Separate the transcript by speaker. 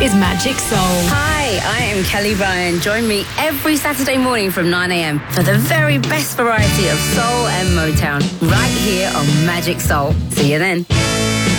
Speaker 1: is Magic Soul.
Speaker 2: Hi, I am Kelly Ryan. Join me every Saturday morning from 9 a.m. for the very best variety of soul and Motown right here on Magic Soul. See you then.